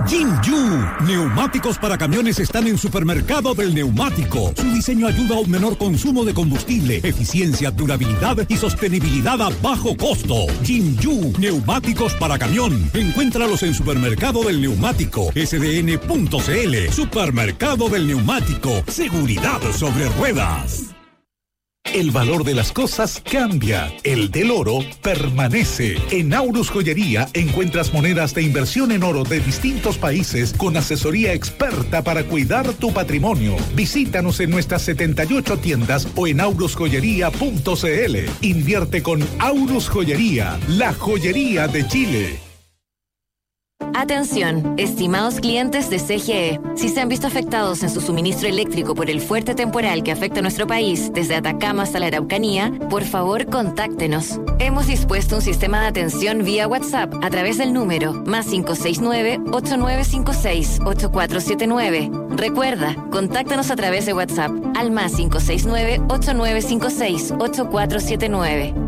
Jinju, neumáticos para camiones están en Supermercado del Neumático. Su diseño ayuda a un menor consumo de combustible, eficiencia, durabilidad y sostenibilidad a bajo costo. Jinju, neumáticos para camión. Encuéntralos en Supermercado del Neumático, sdn.cl. Supermercado del Neumático, seguridad sobre ruedas. El valor de las cosas cambia, el del oro permanece. En Aurus Joyería encuentras monedas de inversión en oro de distintos países con asesoría experta para cuidar tu patrimonio. Visítanos en nuestras 78 tiendas o en aurusjoyería.cl. Invierte con Aurus Joyería, la joyería de Chile. Atención, estimados clientes de CGE. Si se han visto afectados en su suministro eléctrico por el fuerte temporal que afecta a nuestro país, desde Atacama hasta la Araucanía, por favor, contáctenos. Hemos dispuesto un sistema de atención vía WhatsApp a través del número +569-8956-8479. Recuerda, contáctanos a través de WhatsApp al +569-8956-8479.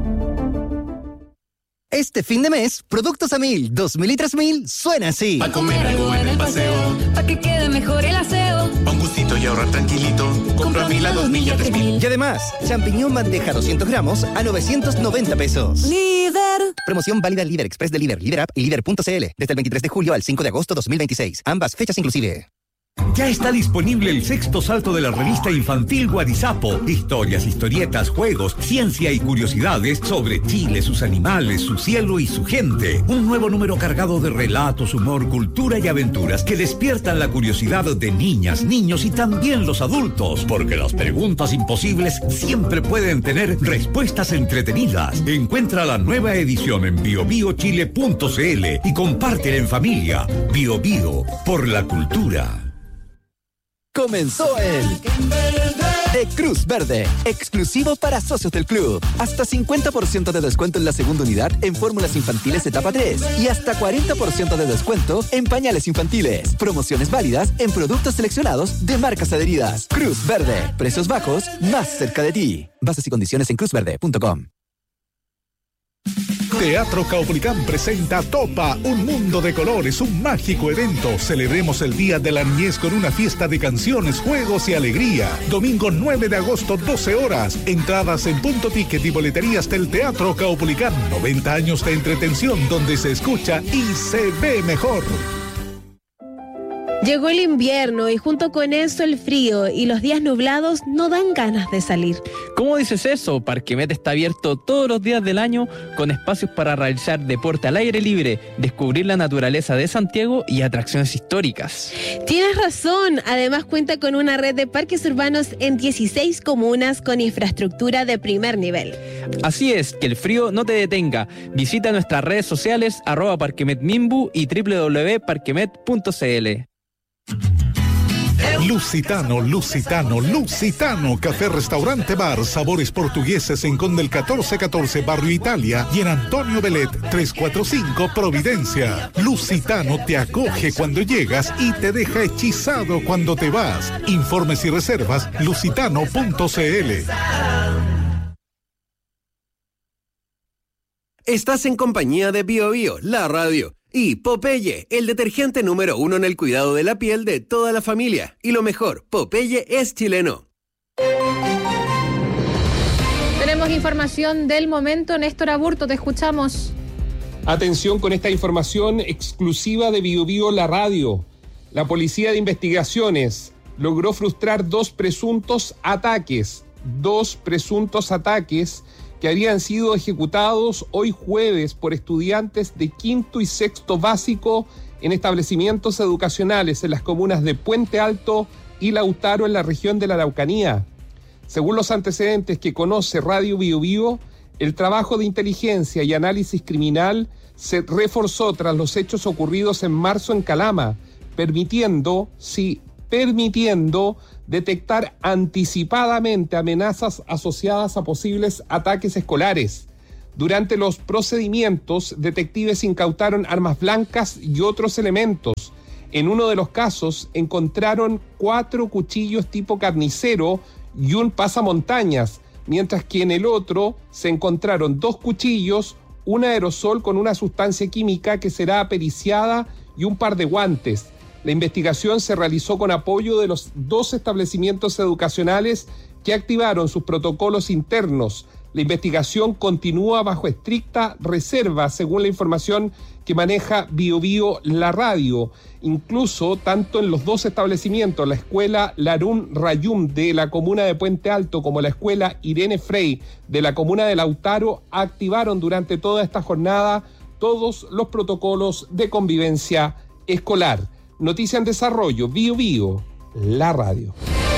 Este fin de mes, Productos a 1000, 2000 y 3000 suena así. Pa' comer algo en el paseo, pa' que quede mejor el aseo. Pa' un gustito y ahorrar tranquilito. Compra 1000 a 2000 y a 3000. Y además, champiñón bandeja 200 gramos a 990 pesos. Líder. Promoción válida en Líder Express de Líder, Líder App y Líder.cl. Desde el 23 de julio al 5 de agosto 2026. Ambas fechas inclusive. Ya está disponible el sexto salto de la revista infantil Guarizapo. Historias, historietas, juegos, ciencia y curiosidades sobre Chile, sus animales, su cielo y su gente. Un nuevo número cargado de relatos, humor, cultura y aventuras que despiertan la curiosidad de niñas, niños y también los adultos. Porque las preguntas imposibles siempre pueden tener respuestas entretenidas. Encuentra la nueva edición en biobiochile.cl y compártela en familia. Bio Bio, por la cultura. Comenzó el de Cruz Verde, exclusivo para socios del club. Hasta 50% de descuento en la segunda unidad en fórmulas infantiles etapa 3 y hasta 40% de descuento en pañales infantiles. Promociones válidas en productos seleccionados de marcas adheridas. Cruz Verde, precios bajos, más cerca de ti. Bases y condiciones en cruzverde.com. Teatro Caupolicán presenta Topa, un mundo de colores, un mágico evento. Celebremos el Día de la Niñez con una fiesta de canciones, juegos y alegría. Domingo 9 de agosto, 12 horas. Entradas en Punto Ticket y boleterías del Teatro Caupolicán. 90 años de entretención donde se escucha y se ve mejor. Llegó el invierno y junto con eso el frío y los días nublados no dan ganas de salir. ¿Cómo dices eso? Parquemet está abierto todos los días del año con espacios para realizar deporte al aire libre, descubrir la naturaleza de Santiago y atracciones históricas. Tienes razón, además cuenta con una red de parques urbanos en 16 comunas con infraestructura de primer nivel. Así es, que el frío no te detenga. Visita nuestras redes sociales @parquemetmimbu y www.parquemet.cl. Lusitano, Lusitano, Lusitano, café, restaurante, bar, sabores portugueses en Conde el 1414, Barrio Italia y en Antonio Belet 345, Providencia. Lusitano te acoge cuando llegas y te deja hechizado cuando te vas. Informes y reservas, lusitano.cl. Estás en compañía de Bio Bio, la radio. Y Popeye, el detergente número 1 en el cuidado de la piel de toda la familia. Y lo mejor, Popeye es chileno. Tenemos información del momento. Néstor Aburto, te escuchamos. Atención con esta información exclusiva de Bio Bio, la radio. La Policía de Investigaciones logró frustrar dos presuntos ataques que habían sido ejecutados hoy jueves por estudiantes de quinto y sexto básico en establecimientos educacionales en las comunas de Puente Alto y Lautaro en la región de la Araucanía. Según los antecedentes que conoce Radio Bio Bio, el trabajo de inteligencia y análisis criminal se reforzó tras los hechos ocurridos en marzo en Calama, permitiendo detectar anticipadamente amenazas asociadas a posibles ataques escolares. Durante los procedimientos, detectives incautaron armas blancas y otros elementos. En uno de los casos, encontraron 4 cuchillos tipo carnicero y un pasamontañas, mientras que en el otro se encontraron 2 cuchillos, un aerosol con una sustancia química que será periciada y un par de guantes. La investigación se realizó con apoyo de los 2 establecimientos educacionales que activaron sus protocolos internos. La investigación continúa bajo estricta reserva, según la información que maneja BioBio La Radio. Incluso, tanto en los 2 establecimientos, la escuela Larun Rayum de la comuna de Puente Alto como la escuela Irene Frey de la comuna de Lautaro, activaron durante toda esta jornada todos los protocolos de convivencia escolar. Noticia en desarrollo, BioBio La Radio.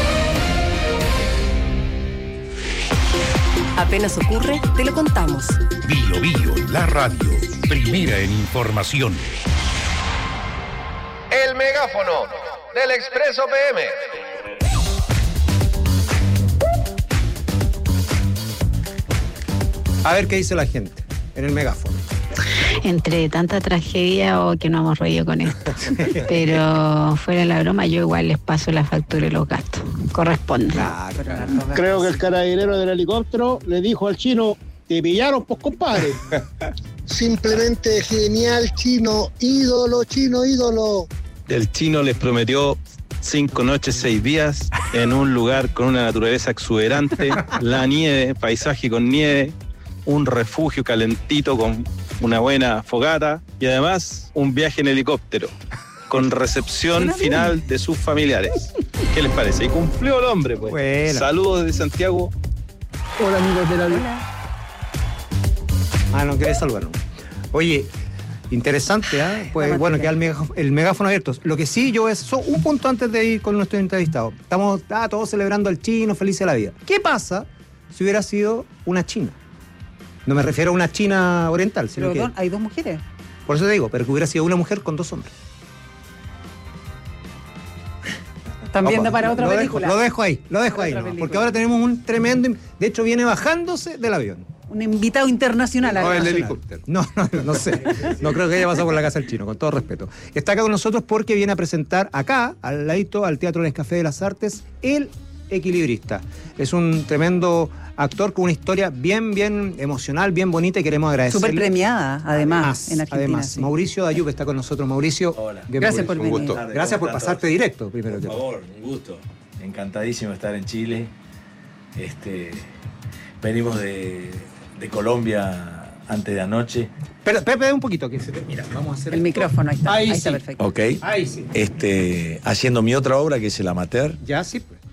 Apenas ocurre, te lo contamos. BioBio La Radio, primera en información. El megáfono del Expreso PM. A ver qué dice la gente en el megáfono. Entre tanta tragedia o que no hemos reído con esto. Pero fuera de la broma, yo igual les paso la factura y los gastos. Corresponde. Creo que el carabinero del helicóptero le dijo al chino: te pillaron, pues, compadre. Simplemente genial, chino, ídolo, chino, ídolo. El chino les prometió 5 noches, 6 días en un lugar con una naturaleza exuberante, la nieve, paisaje con nieve, un refugio calentito con una buena fogata y además un viaje en helicóptero con recepción final de sus familiares. ¿Qué les parece? Y cumplió el hombre, pues. Bueno. Saludos desde Santiago. Hola, amigos de la... Ah, no querés saludar. Oye, interesante, ¿eh? Pues bueno, queda el megáfono abierto. Lo que sí, yo es un punto antes de ir con nuestro entrevistado. Estamos todos celebrando al chino, felices de la vida. ¿Qué pasa si hubiera sido una china? No me refiero a una china oriental, sino pero que... hay 2 mujeres. Por eso te digo, pero que hubiera sido una mujer con 2 hombres. También da para otra película. Lo dejo ahí, ¿no? Porque ahora tenemos un tremendo... De hecho, viene bajándose del avión. Un invitado internacional. No, el helicóptero. No sé. No creo que haya pasado por la casa del chino, con todo respeto. Está acá con nosotros porque viene a presentar acá, al ladito, al Teatro Nescafé de las Artes, El Equilibrista. Es un tremendo actor con una historia bien emocional, bien bonita, y queremos agradecerle. Súper premiada, además, en Argentina. Además, sí. Mauricio Dayub está con nosotros. Mauricio, hola. Gracias por venir. Gusto. Gracias por pasarte directo, primero. Por favor, un gusto. Encantadísimo estar en Chile. Venimos de Colombia antes de anoche. Pero espera un poquito, que se te... Mira, vamos a hacer el esto. Micrófono, ahí está sí. Perfecto. Ok. Ahí sí. Haciendo mi otra obra, que es El Amateur. Ya, sí, pues.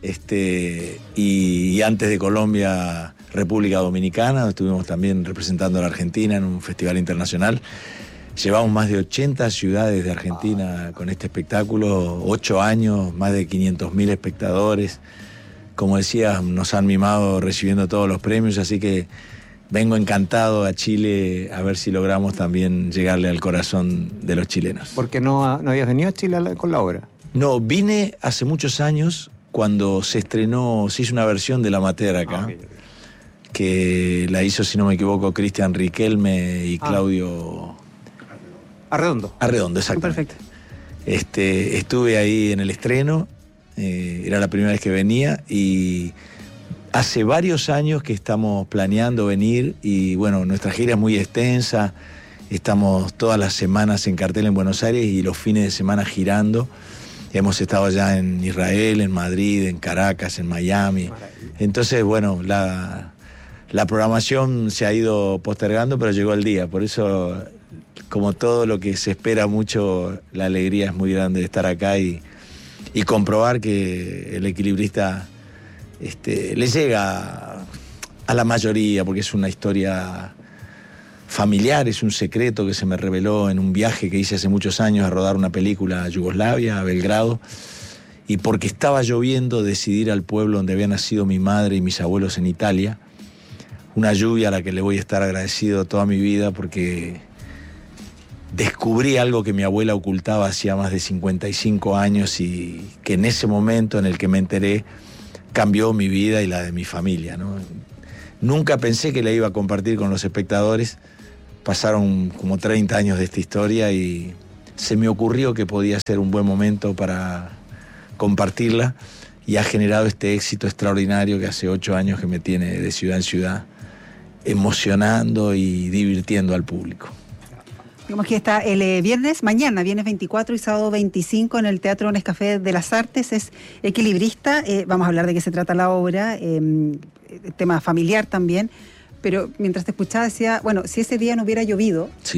Y antes de Colombia, República Dominicana, estuvimos también representando a la Argentina en un festival internacional. Llevamos más de 80 ciudades de Argentina con este espectáculo, 8 años, más de 500.000 espectadores. Como decía, nos han mimado recibiendo todos los premios, así que vengo encantado a Chile a ver si logramos también llegarle al corazón de los chilenos. ¿Por qué no habías venido a Chile con la obra? No, vine hace muchos años cuando se hizo una versión del Amateur acá, que la hizo, si no me equivoco, Cristian Riquelme y Claudio... Arredondo, exacto. Perfecto. Estuve ahí en el estreno, era la primera vez que venía, y hace varios años que estamos planeando venir, y bueno, nuestra gira es muy extensa, estamos todas las semanas en cartel en Buenos Aires y los fines de semana girando. Hemos estado ya en Israel, en Madrid, en Caracas, en Miami. Entonces, bueno, la programación se ha ido postergando, pero llegó el día. Por eso, como todo lo que se espera mucho, la alegría es muy grande de estar acá y comprobar que El Equilibrista le llega a la mayoría, porque es una historia familiar, es un secreto que se me reveló en un viaje que hice hace muchos años a rodar una película a Yugoslavia, a Belgrado, y porque estaba lloviendo decidí ir al pueblo donde había nacido mi madre y mis abuelos en Italia, una lluvia a la que le voy a estar agradecido toda mi vida, porque descubrí algo que mi abuela ocultaba hacía más de 55 años y que en ese momento en el que me enteré cambió mi vida y la de mi familia, ¿no? Nunca pensé que la iba a compartir con los espectadores. Pasaron como 30 años de esta historia y se me ocurrió que podía ser un buen momento para compartirla, y ha generado este éxito extraordinario que hace 8 años que me tiene de ciudad en ciudad, emocionando y divirtiendo al público. Digamos que está el mañana, viernes 24 y sábado 25 en el Teatro Nescafé de las Artes. Es equilibrista. Vamos a hablar de qué se trata la obra, tema familiar también. Pero mientras te escuchaba decía, bueno, si ese día no hubiera llovido,